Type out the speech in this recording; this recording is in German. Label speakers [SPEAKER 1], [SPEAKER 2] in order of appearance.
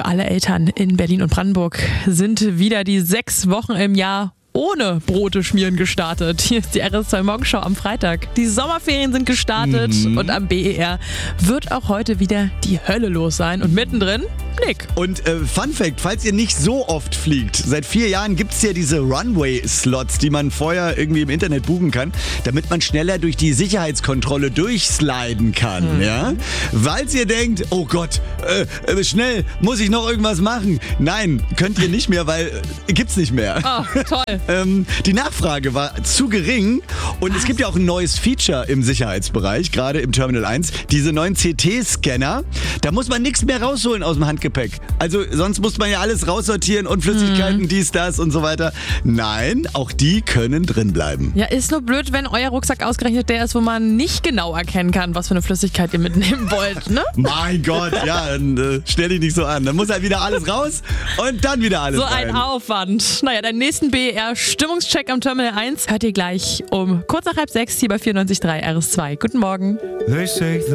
[SPEAKER 1] für alle Eltern in Berlin und Brandenburg sind wieder die 6 Wochen im Jahr ohne Brote schmieren gestartet. Hier ist die RS2 Morgenschau am Freitag. Die Sommerferien sind gestartet und am BER wird auch heute wieder die Hölle los sein. Und mittendrin Nick.
[SPEAKER 2] Und Fun Fact, falls ihr nicht so oft fliegt, seit 4 Jahren gibt es ja diese Runway-Slots, die man vorher irgendwie im Internet buchen kann, damit man schneller durch die Sicherheitskontrolle durchsliden kann. Ja? Falls ihr denkt, oh Gott, schnell, muss ich noch irgendwas machen? Nein, könnt ihr nicht mehr, weil gibt's nicht mehr.
[SPEAKER 1] Oh, toll.
[SPEAKER 2] Die Nachfrage war zu gering und es gibt ja auch ein neues Feature im Sicherheitsbereich, gerade im Terminal 1, diese neuen CT-Scanner. Da muss man nichts mehr rausholen aus dem Handgepäck. Also sonst muss man ja alles raussortieren und Flüssigkeiten, dies, das und so weiter. Nein, auch die können drin bleiben.
[SPEAKER 1] Ja, ist nur blöd, wenn euer Rucksack ausgerechnet der ist, wo man nicht genau erkennen kann, was für eine Flüssigkeit ihr mitnehmen wollt, ne?
[SPEAKER 2] Mein Gott, ja, dann stell dich nicht so an. Dann muss halt wieder alles raus und dann wieder alles rein.
[SPEAKER 1] So ein Aufwand. Naja, den nächsten BER-Stimmungscheck am Terminal 1 hört ihr gleich um kurz nach 5:30 hier bei 94.3 RS2. Guten Morgen.